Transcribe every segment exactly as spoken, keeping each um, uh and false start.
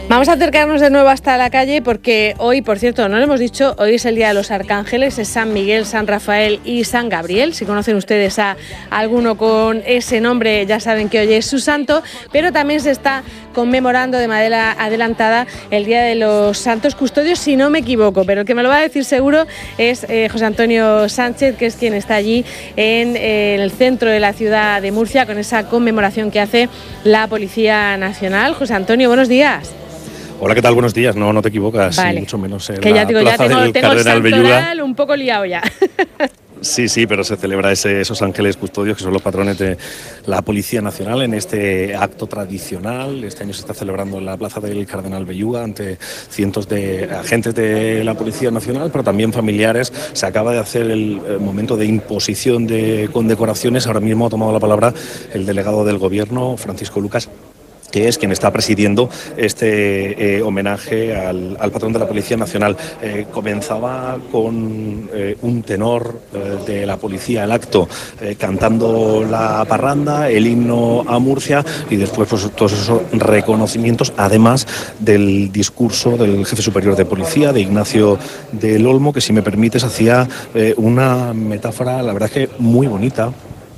Vamos a acercarnos de nuevo hasta la calle porque hoy, por cierto, no lo hemos dicho, hoy es el Día de los Arcángeles, es San Miguel, San Rafael y San Gabriel. Si conocen ustedes a alguno con ese nombre, ya saben que hoy es su santo, pero también se está conmemorando de manera adelantada el Día de los Santos Custodios, si no me equivoco, pero el que me lo va a decir seguro es eh, José Antonio Sánchez, que es quien está allí en, eh, en el centro de la ciudad de Murcia con esa conmemoración que hace la Policía Nacional. José Antonio, buenos días. Hola, ¿qué tal? Buenos días. No, no te equivocas, vale. Mucho menos en que la ya digo, plaza ya tengo, del tengo el Cardenal Belluga. un poco liado ya. Sí, sí, pero se celebra ese, esos ángeles custodios que son los patrones de la Policía Nacional en este acto tradicional. Este año se está celebrando en la plaza del Cardenal Belluga ante cientos de agentes de la Policía Nacional, pero también familiares. Se acaba de hacer el, el momento de imposición de condecoraciones. Ahora mismo ha tomado la palabra el delegado del Gobierno, Francisco Lucas, que es quien está presidiendo este eh, homenaje al, al patrón de la Policía Nacional. Eh, comenzaba con eh, un tenor eh, de la policía el acto, eh, cantando la parranda, el himno a Murcia y después pues, todos esos reconocimientos, además del discurso del jefe superior de policía, de Ignacio del Olmo, que si me permites hacía eh, una metáfora, la verdad es que muy bonita,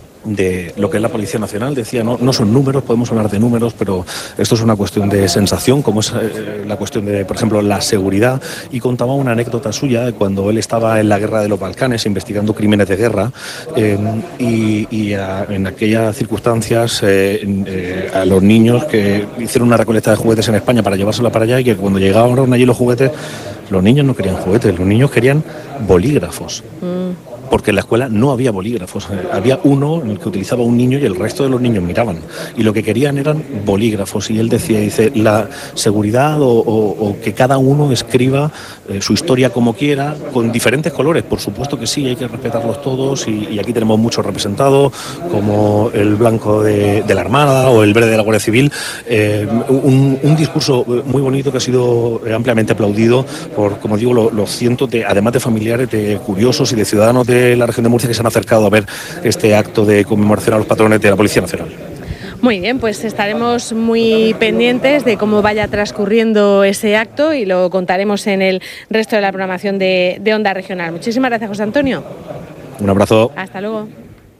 de lo que es la Policía Nacional. Decía, no, no son números, podemos hablar de números, pero esto es una cuestión de sensación, como es eh, la cuestión de, por ejemplo, la seguridad. Y contaba una anécdota suya cuando él estaba en la guerra de los Balcanes investigando crímenes de guerra eh, y, y a, en aquellas circunstancias eh, eh, a los niños que hicieron una recolecta de juguetes en España para llevársela para allá, y que cuando llegaron allí los juguetes, los niños no querían juguetes, los niños querían bolígrafos. Mm. Porque en la escuela no había bolígrafos, había uno en el que utilizaba un niño y el resto de los niños miraban, y lo que querían eran bolígrafos. Y él decía, dice, la seguridad o, o, o que cada uno escriba eh, su historia como quiera, con diferentes colores, por supuesto que sí, hay que respetarlos todos, y, y aquí tenemos muchos representados, como el blanco de, de la Armada o el verde de la Guardia Civil, eh, un, un discurso muy bonito que ha sido ampliamente aplaudido por, como digo, los, los cientos de, además de familiares, de curiosos y de ciudadanos de de la región de Murcia que se han acercado a ver este acto de conmemoración a los patrones de la Policía Nacional. Muy bien, pues estaremos muy pendientes de cómo vaya transcurriendo ese acto y lo contaremos en el resto de la programación de, de Onda Regional. Muchísimas gracias, José Antonio. Un abrazo. Hasta luego.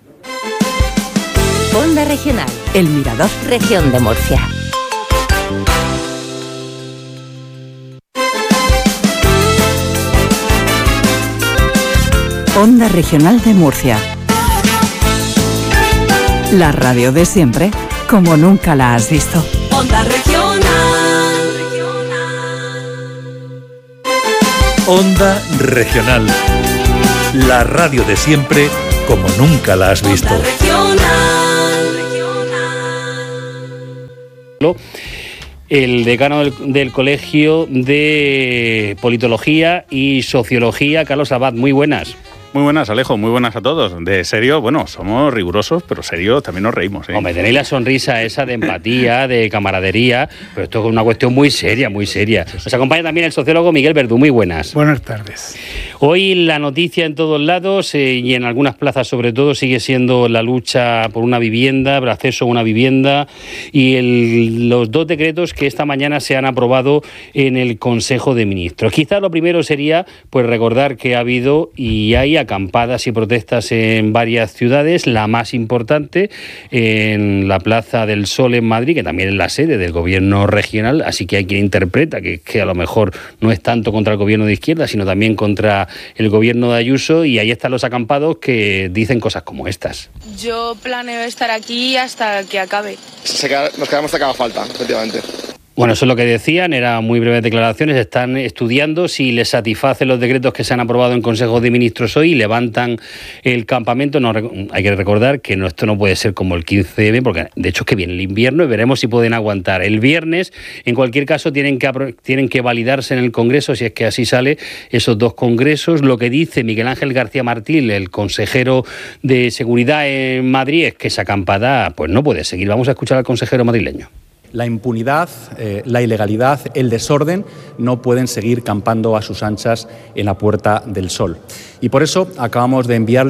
Onda Regional, El Mirador, Región de Murcia. Onda Regional de Murcia. La radio de siempre, como nunca la has visto. Onda Regional. Onda Regional. La radio de siempre, como nunca la has visto. Onda Regional. El decano del, del Colegio de Politología y Sociología, Carlos Abad. Muy buenas. Muy buenas, Alejo, muy buenas a todos. De serio, bueno, somos rigurosos, pero serio también nos reímos, ¿eh? Hombre, tenéis la sonrisa esa de empatía, de camaradería, pero esto es una cuestión muy seria, muy seria. Nos acompaña también el sociólogo Miguel Verdú. Muy buenas. Buenas tardes. Hoy la noticia en todos lados eh, y en algunas plazas sobre todo sigue siendo la lucha por una vivienda, por acceso a una vivienda, y el, los dos decretos que esta mañana se han aprobado en el Consejo de Ministros. Quizás lo primero sería pues recordar que ha habido y hay acampadas y protestas en varias ciudades, la más importante en la Plaza del Sol en Madrid, que también es la sede del gobierno regional, así que hay quien interpreta que, que a lo mejor no es tanto contra el gobierno de izquierda, sino también contra el gobierno de Ayuso, y ahí están los acampados que dicen cosas como estas. Yo planeo estar aquí hasta que acabe. Se queda, nos quedamos hasta que haga falta, efectivamente. Bueno, eso es lo que decían, eran muy breves declaraciones. Están estudiando si les satisfacen los decretos que se han aprobado en Consejo de Ministros hoy y levantan el campamento. No, hay que recordar que no, esto no puede ser como el quince eme, porque de hecho es que viene el invierno y veremos si pueden aguantar. El viernes, en cualquier caso, tienen que, tienen que validarse en el Congreso, si es que así sale, esos dos congresos. Lo que dice Miguel Ángel García Martín, el consejero de Seguridad en Madrid, es que esa acampada pues no puede seguir. Vamos a escuchar al consejero madrileño. La impunidad, eh, la ilegalidad, el desorden no pueden seguir campando a sus anchas en la Puerta del Sol. Y por eso acabamos de enviar